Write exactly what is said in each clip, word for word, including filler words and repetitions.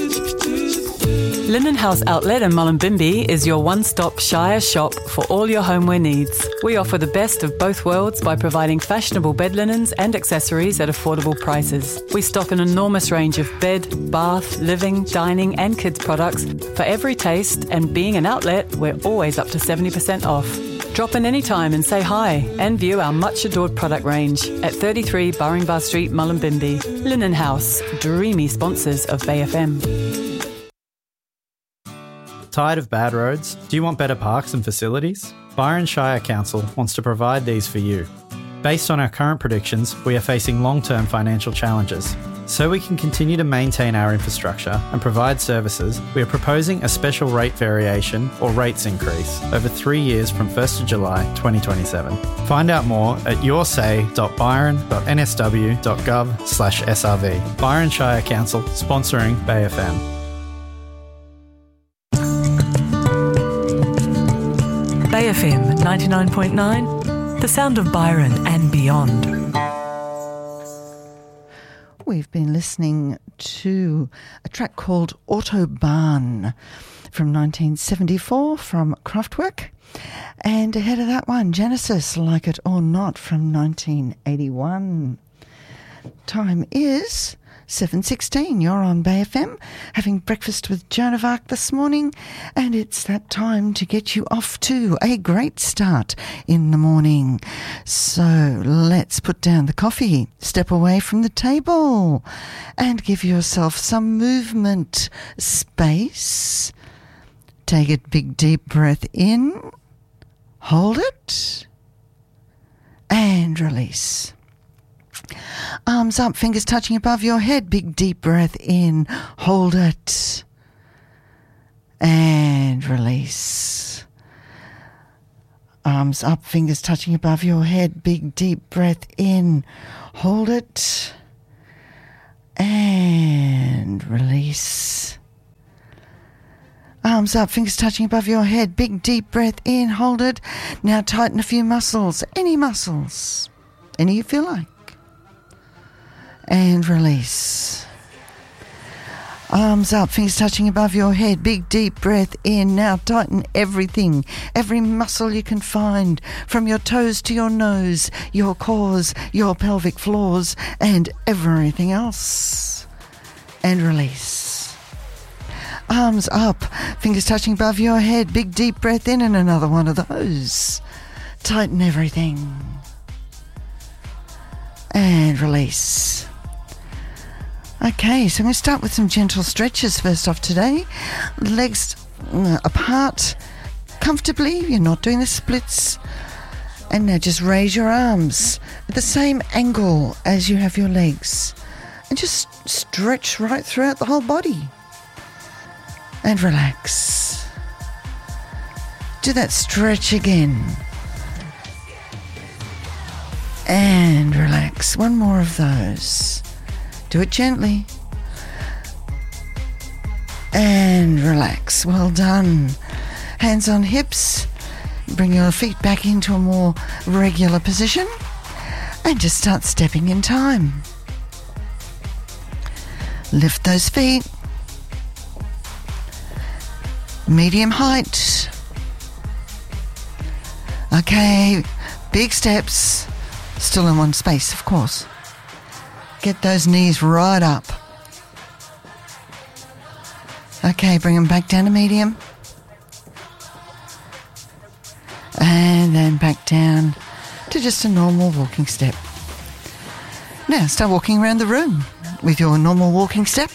Linen House Outlet in Mullumbimby is your one-stop Shire shop for all your homeware needs. We offer the best of both worlds by providing fashionable bed linens and accessories at affordable prices. We stock an enormous range of bed, bath, living, dining and kids products for every taste, and being an outlet, we're always up to seventy percent off. Drop in anytime and say hi and view our much-adored product range at thirty-three Burringbar Street, Mullumbimby. Linen House, dreamy sponsors of Bay F M. Tired of bad roads? Do you want better parks and facilities? Byron Shire Council wants to provide these for you. Based on our current predictions, we are facing long-term financial challenges. So we can continue to maintain our infrastructure and provide services, we are proposing a special rate variation or rates increase over three years from first of July twenty twenty-seven. Find out more at yoursay dot byron dot n s w dot gov slash s r v. Byron Shire Council, sponsoring Bay F M. Bay F M ninety-nine point nine, the sound of Byron and beyond. We've been listening to a track called Autobahn from nineteen seventy-four from Kraftwerk. And ahead of that one, Genesis, Like It or Not from nineteen eighty-one. Time is seven sixteen. You're on Bay F M, having breakfast with Joan of Arc this morning, and it's that time to get you off to a great start in the morning. So let's put down the coffee, step away from the table, and give yourself some movement space. Take a big deep breath in, hold it, and release. Arms up, fingers touching above your head. Big deep breath in. Hold it. And release. Arms up, fingers touching above your head. Big deep breath in. Hold it. And release. Arms up, fingers touching above your head. Big deep breath in. Hold it. Now tighten a few muscles. Any muscles. Any you feel like. And release. Arms up, fingers touching above your head. Big deep breath in. Now tighten everything, every muscle you can find, from your toes to your nose, your cores, your pelvic floors, and everything else. And release. Arms up, fingers touching above your head. Big deep breath in, and another one of those. Tighten everything. And release. Okay, so I'm going to start with some gentle stretches first off today. Legs uh, apart comfortably. You're not doing the splits. And now just raise your arms at the same angle as you have your legs. And just stretch right throughout the whole body. And relax. Do that stretch again. And relax. One more of those. Do it gently. And relax. Well done. Hands on hips. Bring your feet back into a more regular position. And just start stepping in time. Lift those feet. Medium height. Okay. Big steps. Still in one space, of course. Get those knees right up. Okay, bring them back down to medium. And then back down to just a normal walking step. Now start walking around the room with your normal walking step.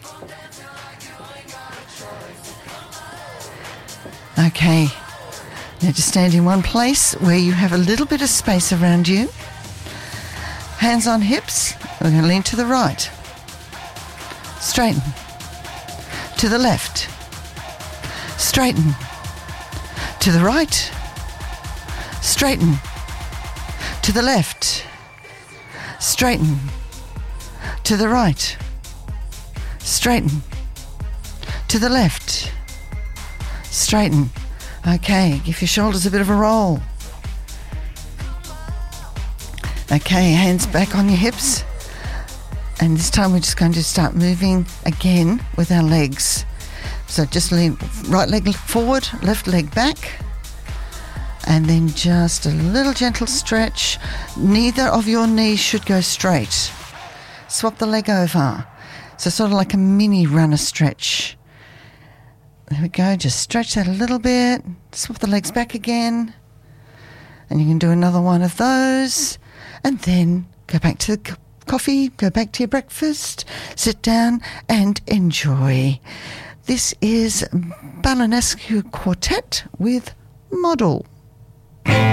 Okay, now just stand in one place where you have a little bit of space around you. Hands on hips. We're going to lean to the right. Straighten. To the left. Straighten. To the right. Straighten. To the left. Straighten. To the right. Straighten. To the left. Straighten. Okay, give your shoulders a bit of a roll. Okay, hands back on your hips And this time we're just going to start moving again with our legs. So just lean right leg forward, left leg back. And then just a little gentle stretch. Neither of your knees should go straight. Swap the leg over. So sort of like a mini runner stretch. There we go. Just stretch that a little bit. Swap the legs back again. And you can do another one of those. And then go back to the coffee, go back to your breakfast, sit down and enjoy. This is Balanescu Quartet with Model.